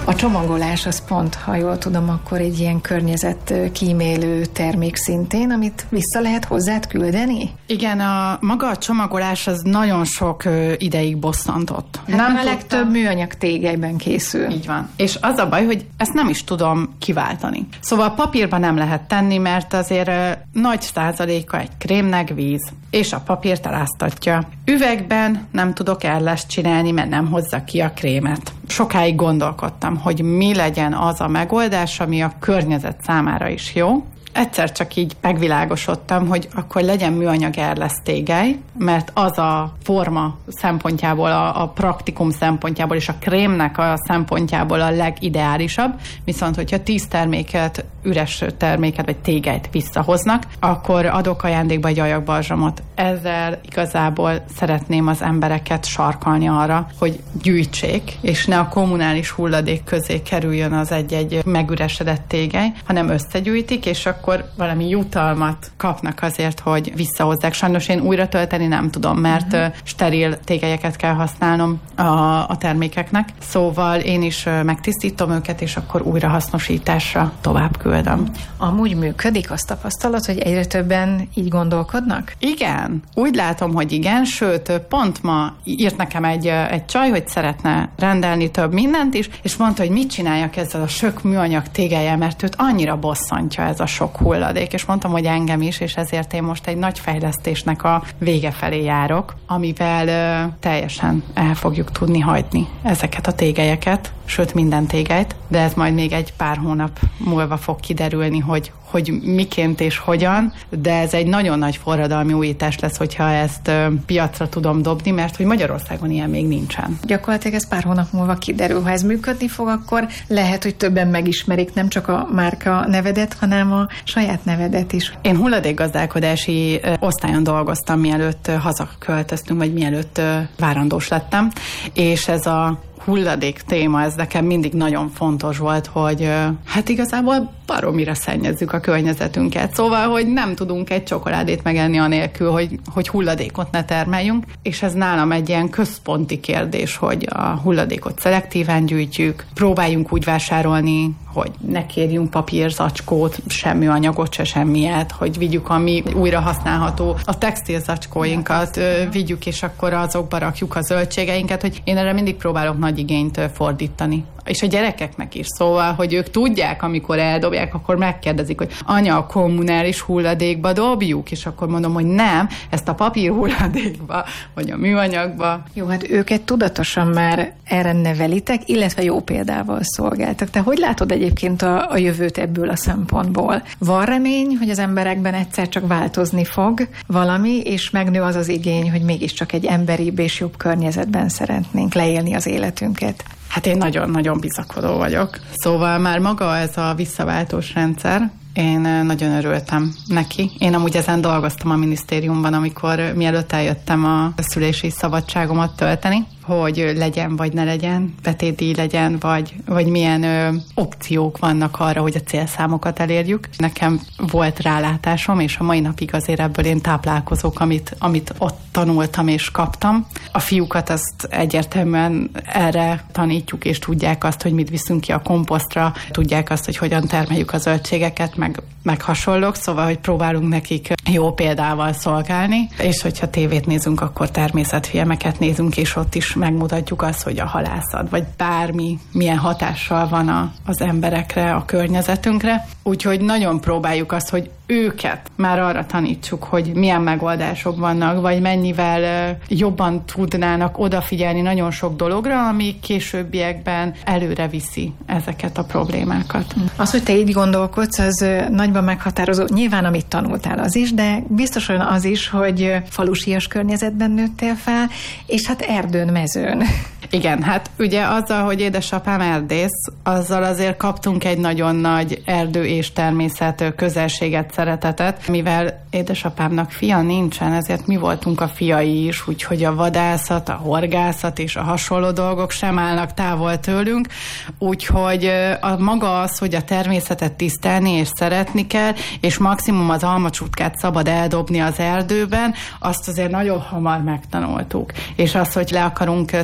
A csomagolás az pont, ha jól tudom, akkor egy ilyen környezetkímélő termék szintén, amit vissza lehet hozzád küldeni? Igen, maga a csomagolás az nagyon sok ideig bosszantott. Nem a legtöbb műanyag tégelyben készül. Így van. És az a baj, hogy ezt nem is tudom kiváltani. Szóval papírba nem lehet tenni, mert azért nagy százaléka egy krémnek víz, és a papírt eláztatja. Üvegben nem tudok ellest csinálni, mert nem hozza ki a krémet. Sokáig gondolkodtam, hogy mi legyen az a megoldás, ami a környezet számára is jó. Egyszer csak így megvilágosodtam, hogy akkor legyen műanyag erlesztégely, mert az a forma szempontjából, a praktikum szempontjából és a krémnek a szempontjából a legideálisabb, viszont hogyha 10 terméket, üres terméket vagy tégelyt visszahoznak, akkor adok ajándékba egy ajakbalzsamot. Ezzel igazából szeretném az embereket sarkalni arra, hogy gyűjtsék, és ne a kommunális hulladék közé kerüljön az egy megüresedett tégely, hanem összegyűjtik, és akkor valami jutalmat kapnak azért, hogy visszahozzák. Sajnos én újra tölteni nem tudom, mert steril tégelyeket kell használnom a termékeknek. Szóval én is megtisztítom őket, és akkor újrahasznosításra tovább küldöm. Amúgy működik, azt tapasztalod, hogy egyre többen így gondolkodnak? Igen. Úgy látom, hogy igen, sőt, pont ma írt nekem egy csaj, hogy szeretne rendelni több mindent is, és mondta, hogy mit csináljak ezzel a sok műanyag tégellyel, mert őt annyira bosszantja ez a sok hulladék, és mondtam, hogy engem is, és ezért én most egy nagy fejlesztésnek a vége felé járok, amivel teljesen el fogjuk tudni hagyni ezeket a tégelyeket, sőt minden tégelyt, de ez majd még egy pár hónap múlva fog kiderülni, hogy miként és hogyan, de ez egy nagyon nagy forradalmi újítás lesz, hogyha ezt piacra tudom dobni, mert hogy Magyarországon ilyen még nincsen. Gyakorlatilag ez pár hónap múlva kiderül. Ha ez működni fog, akkor lehet, hogy többen megismerik nem csak a márka nevedet, hanem a saját nevedet is. Én hulladékgazdálkodási osztályon dolgoztam, mielőtt hazaköltöztünk, vagy mielőtt várandós lettem, és ez a hulladék téma, ez nekem mindig nagyon fontos volt, hogy hát igazából baromira szennyezzük a környezetünket. Szóval, hogy nem tudunk egy csokoládét megenni anélkül, hogy hulladékot ne termeljünk, és ez nálam egy ilyen központi kérdés, hogy a hulladékot szelektíven gyűjtjük, próbáljunk úgy vásárolni, hogy ne kérjünk papírzacskót, semmi anyagot, se semmiet, hogy vigyük, ami újra használható. A textilzacskóinkat vigyük, és akkor azokba rakjuk a zöldségeinket, hogy én erre mindig próbálok nagy igényt fordítani. És a gyerekeknek is, szóval, hogy ők tudják, amikor eldobják, akkor megkérdezik, hogy anya, a kommunális hulladékba dobjuk, és akkor mondom, hogy nem, ezt a papír hulladékba, vagy a műanyagba. Jó, hát őket tudatosan már erre nevelitek, illetve jó példával szolgáltak. Te hogy látod egyébként a jövőt ebből a szempontból? Van remény, hogy az emberekben egyszer csak változni fog valami, és megnő az az igény, hogy mégiscsak egy emberibb és jobb környezetben szeretnénk leélni az életünket? Hát én nagyon-nagyon bizakodó vagyok. Szóval már maga ez a visszaváltós rendszer, én nagyon örültem neki. Én amúgy ezen dolgoztam a minisztériumban, mielőtt eljöttem a szülési szabadságomat tölteni, hogy legyen vagy ne legyen, betétdíj legyen, vagy milyen opciók vannak arra, hogy a célszámokat elérjük. Nekem volt rálátásom, és a mai napig azért ebből én táplálkozok, amit ott tanultam és kaptam. A fiúkat azt egyértelműen erre tanítjuk, és tudják azt, hogy mit viszünk ki a komposztra, tudják azt, hogy hogyan termeljük a zöldségeket, meg hasonlók, szóval, hogy próbálunk nekik jó példával szolgálni, és hogyha tévét nézünk, akkor természetfilmeket nézünk, és ott is megmutatjuk azt, hogy a halászat, vagy bármi milyen hatással van az emberekre, a környezetünkre. Úgyhogy nagyon próbáljuk azt, hogy őket már arra tanítsuk, hogy milyen megoldások vannak, vagy mennyivel jobban tudnának odafigyelni nagyon sok dologra, ami későbbiekben előre viszi ezeket a problémákat. Az, hogy te így gondolkodsz, az nagyban meghatározó. Nyilván, amit tanultál, az is, de biztosan az is, hogy falusias környezetben nőttél fel, és hát erdőn, mezőn. Igen, hát ugye azzal, hogy édesapám erdész, azzal azért kaptunk egy nagyon nagy erdő és természet közelséget, szeretetet. Mivel édesapámnak fia nincsen, ezért mi voltunk a fiai is, úgyhogy a vadászat, a horgászat és a hasonló dolgok sem állnak távol tőlünk, úgyhogy maga az, hogy a természetet tisztelni és szeretni kell, és maximum az almacsutkát szabad eldobni az erdőben, azt azért nagyon hamar megtanultuk. És az, hogy le akarunk tépni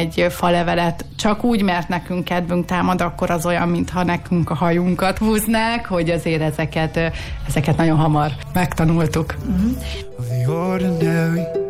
egy falevelet csak úgy, mert nekünk kedvünk támad, akkor az olyan, mintha nekünk a hajunkat húznák, hogy azért ezeket nagyon hamar megtanultuk. The ordinary